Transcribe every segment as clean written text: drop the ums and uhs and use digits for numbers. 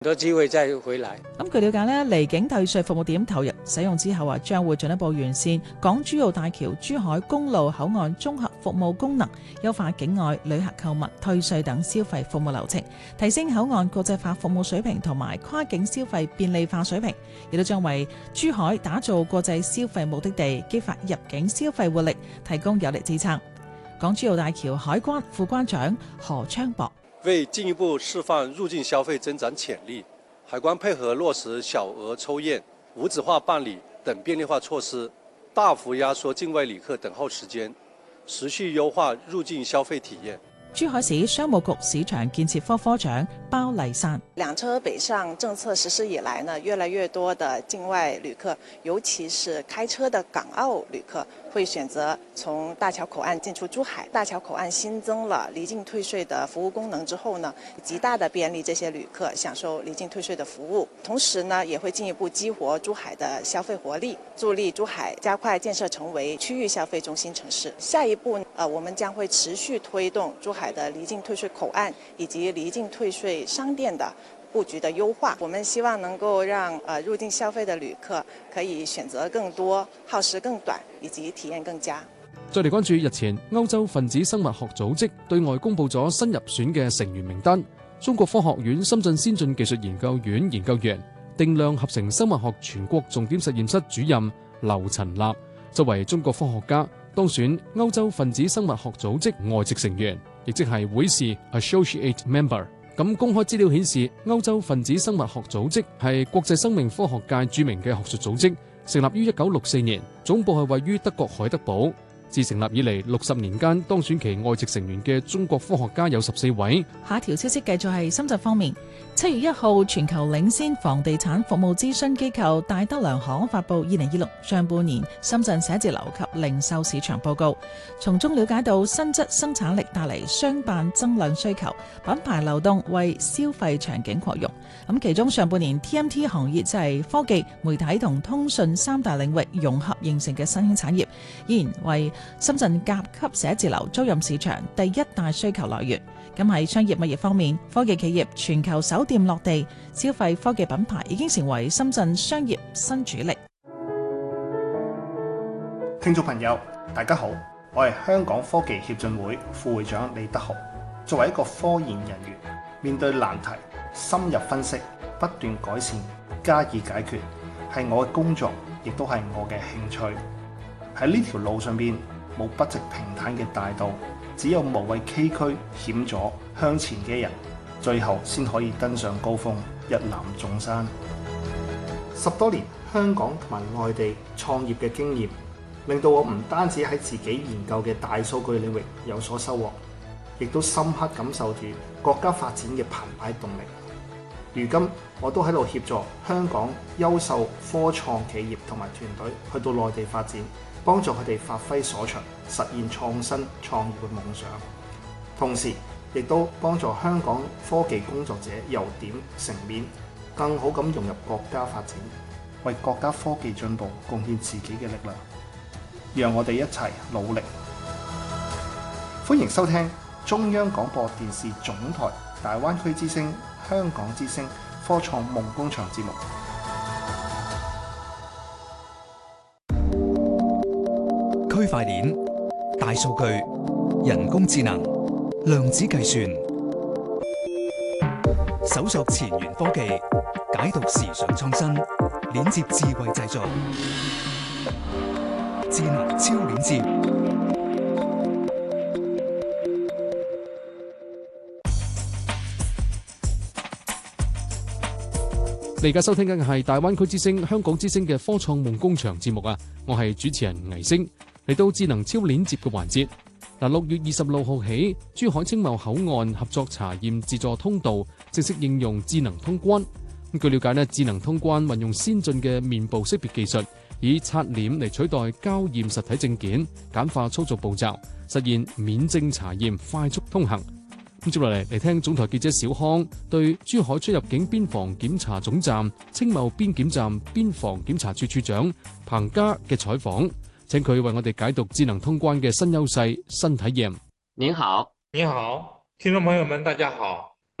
多機會再回來。 咁據了解呢，離境退稅服務點投入使用之後將會進一步完善港珠澳大橋珠海公路口岸綜合服務功能，優化境外旅客購物、退稅等消費服務流程，提升口岸國際化服務水平同埋跨境消費便利化水平，亦都將為珠海打造國際消費目的地，激發入境消費活力，提供有力支撐。港珠澳大橋海關副關長何昌博。 為進一步釋放入境消費增長潛力，海關配合落實小額抽驗、無紙化辦理等便利化措施，大幅壓縮境外旅客等候時間，持續優化入境消費體驗。 珠海市商務局市場建設科科長包麗珊， 兩車北上政策實施以來呢，越來越多的境外旅客，尤其是開車的港澳旅客，會選擇從大橋口岸進出珠海。大橋口岸新增了離境退稅的服務功能之後呢，極大的便利這些旅客享受離境退稅的服務。同時呢，也會進一步激活珠海的消費活力，助力珠海加快建設成為區域消費中心城市。下一步我們將會持續推動珠海的離境退稅口岸以及離境退稅商店的布局的優化。我們希望能夠讓入境消費的旅客可以選擇更多、耗時更短以及體驗更佳。 再嚟關注日前歐洲分子生物學組織對外公佈咗新入選嘅成員名單，中國科學院深圳先進技術研究院研究員、定量合成生物學全國重點實驗室主任劉陳立作為中國科學家當選歐洲分子生物學組織外籍成員，亦即係會士 Associate Member。咁公開資料顯示，歐洲分子生物學組織係國際生命科學界著名嘅學術組織，成立於1964年，總部係位於德國海德堡。自成立以嚟60年間，當選其外籍成員嘅中國科學家有14位。 下一條消息繼續係深圳方面。7月1號，全球領先房地產服務諮詢機構戴德梁行發布2026上半年深圳寫字樓及零售市場報告，從中了解到新質生產力帶嚟商辦增量需求，品牌流動為消費場景擴容。咁其中上半年 TMT 行業就係科技、媒體同通訊三大領域融合形成嘅新興產業，依然為深圳甲級寫字樓租賃市場第一大需求來源。咁喺商業物業方面，科技企業全球首店落地，消費科技品牌已經成為深圳商業新主力。 聽眾朋友，大家好，我係香港科技協進會副會長李德豪。作為一個科研人員，面對難題，深入分析，不斷改善，加以解決，係我嘅工作，亦都係我嘅興趣。喺呢條路上邊，冇不直平坦嘅大道，只有無畏崎嶇險阻向前嘅人，最後先可以登上高峰，一覽眾山。10多年香港同埋外地創業嘅經驗，令到我唔單止喺自己研究嘅大數據領域有所收穫，亦都深刻感受住國家發展嘅澎湃動力。如今我都喺度協助香港優秀科創企業同埋團隊去到內地發展，幫助佢哋發揮所長，實現創新創業嘅夢想。同時亦都幫助香港科技工作者由點成面，更好咁融入國家發展，為國家科技進步貢獻自己嘅力量。讓我哋一齊努力。歡迎收聽中央廣播電視總台大灣區之聲、香港之聲科創夢工場節目。 區塊鏈、大數據、人工智能、量子計算，搜索前沿科技，解讀時尚創新，鏈接智慧製造，智能超鏈接。 你而家收聽緊嘅係大灣區之聲、香港之聲嘅科創夢工場節目啊！我係主持人倪星。嚟到智能超鏈接嘅環節。6月26號起，珠海青茂口岸合作查驗自助通道正式應用智能通關。據了解，智能通關運用先進嘅面部識別技術，以刷臉嚟取代膠驗實體證件，簡化操作步驟，實現免證查驗快速通行。接落嚟聽總台記者小康對珠海出入境邊防檢查總站青茂邊檢站邊防檢查處處長彭嘉嘅採訪。請佢為我哋解讀智能通關嘅新優勢、新體驗。 您好， 您好，聽眾朋友們，大家好。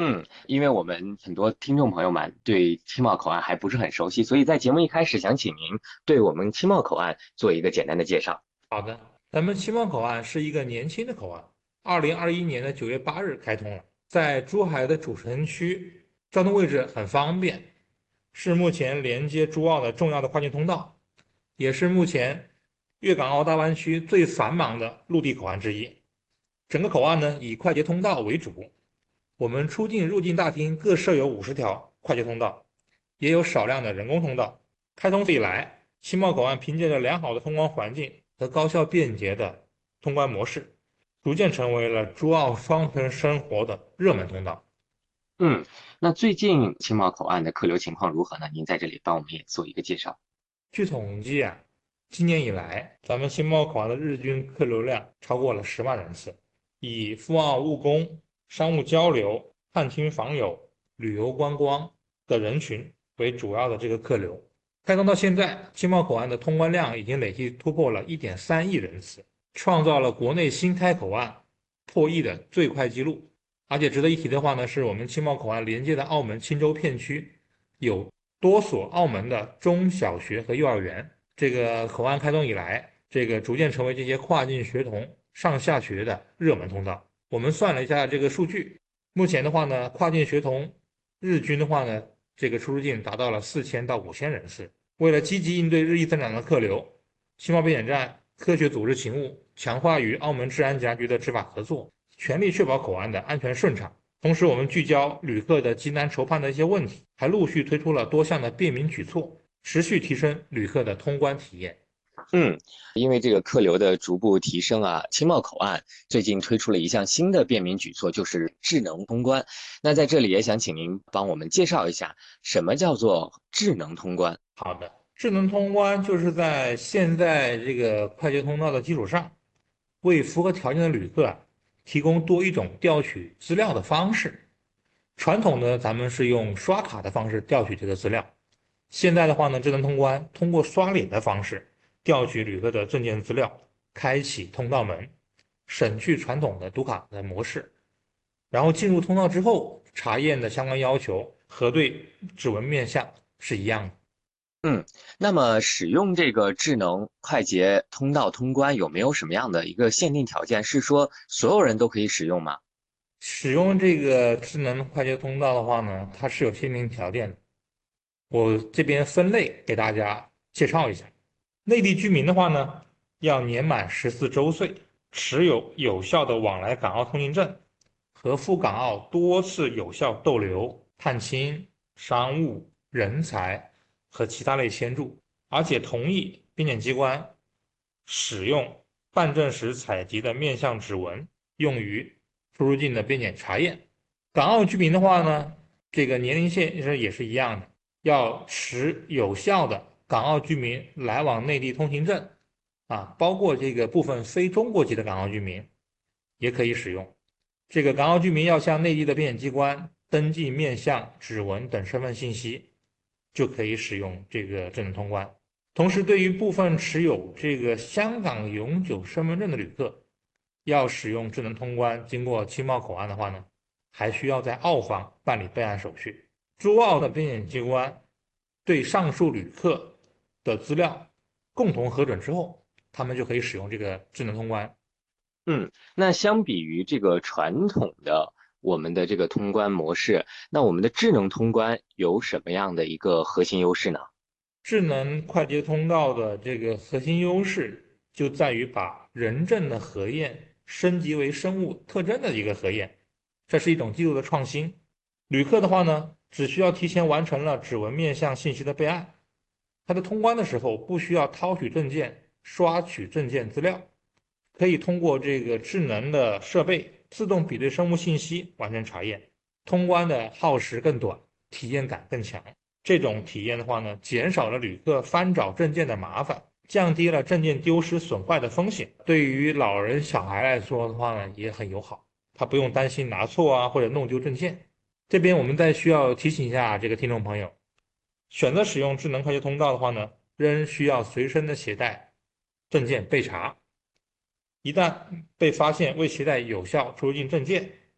因为我们很多听众朋友们对青茂口岸还不是很熟悉，所以在节目一开始想请您对我们青茂口岸做一个简单的介绍。 好的，咱们青茂口岸是一个年轻的口岸，2021年的9月8日开通了，在珠海的主城区，交通位置很方便，是目前连接珠澳的重要的跨境通道，也是目前粤港澳大湾区最繁忙的陆地口岸之一。整个口岸呢以快捷通道为主，我们出境入境大厅各设有50条快捷通道，也有少量的人工通道。开通以来，青茂口岸凭借着良好的通关环境和高效便捷的通关模式，逐渐成为了珠澳双城生活的热门通道。 那最近青茂口岸的客流情况如何呢？您在这里帮我们也做一个介绍。 据统计啊，今年以来，咱们青茂口岸的日均客流量超过了10万人次，以赴澳务工、商务交流、探亲访友、旅游观光的人群为主要的这个客流。开通到现在，青茂口岸的通关量已经累计突破了1.3亿人次，创造了国内新开口岸破亿的最快纪录。而且值得一提的话呢，是我们青茂口岸连接的澳门青州片区有多所澳门的中小学和幼儿园。这个口岸开通以来，这个逐渐成为这些跨境学童上下学的热门通道。我们算了一下这个数据，目前的话呢，跨境学童日均的话呢，这个出入境达到了4000到5000人次。为了积极应对日益增长的客流，青茂边检站科学组织勤务，强化与澳门治安警察局的执法合作，全力确保口岸的安全顺畅。同时，我们聚焦旅客的急难愁盼的一些问题，还陆续推出了多项的便民举措，持续提升旅客的通关体验。 因为这个客流的逐步提升啊，青茂口岸最近推出了一项新的便民举措，就是智能通关。那在这里也想请您帮我们介绍一下，什么叫做智能通关？ 好的，智能通关就是在现在这个快捷通道的基础上，为符合条件的旅客提供多一种调取资料的方式。传统的咱们是用刷卡的方式调取这个资料，现在的话呢，智能通关通过刷脸的方式调取旅客的证件资料，开启通道门，省去传统的读卡的模式，然后进入通道之后，查验的相关要求核对指纹面相是一样的。 那么使用这个智能快捷通道通关有没有什么样的一个限定条件？是说所有人都可以使用吗？ 使用这个智能快捷通道的话呢，它是有限定条件的。我这边分类给大家介绍一下。内地居民的话呢，要年满14周岁，持有有效的往来港澳通行证和赴港澳多次有效逗留、探亲、商务、人才和其他类签注，而且同意边检机关使用办证时采集的面相指纹用于出入境的边检查验。港澳居民的话呢，这个年龄线也是一样的，要持有效的港澳居民来往内地通行证包括这个部分非中国籍的港澳居民也可以使用。这个港澳居民要向内地的边检机关登记面相、指纹等身份信息，就可以使用这个智能通关。同时，对于部分持有这个香港永久身份证的旅客，要使用智能通关经过青茂口岸的话呢，还需要在澳方办理备案手续。珠澳的边检机关对上述旅客的资料共同核准之后，他们就可以使用这个智能通关。 那相比于这个传统的我们的这个通关模式，那我们的智能通关有什么样的一个核心优势呢？ 智能快捷通道的这个核心优势就在于把人证的核验升级为生物特征的一个核验，这是一种技术的创新。旅客的话呢，只需要提前完成了指纹面相信息的备案，他在通关的时候不需要掏取证件、刷取证件资料，可以通过这个智能的设备自动比对生物信息完成查验，通关的耗时更短，体验感更强。这种体验的话呢，减少了旅客翻找证件的麻烦，降低了证件丢失损坏的风险。对于老人小孩来说的话呢，也很友好，他不用担心拿错或者弄丢证件。这边我们再需要提醒一下这个听众朋友，选择使用智能快捷通道的话呢，仍需要随身的携带证件备查。一旦被发现未携带有效出入境证件，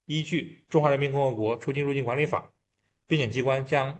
依据《中华人民共和国出境入境管理法》，边检机关将